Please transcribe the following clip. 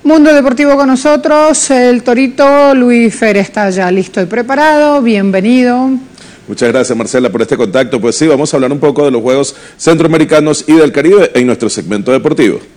Mundo Deportivo con nosotros, el torito Luis Fer está ya listo y preparado, bienvenido. Muchas gracias, Marcela, por este contacto. Pues sí, vamos a hablar un poco de los Juegos Centroamericanos y del Caribe en nuestro segmento deportivo.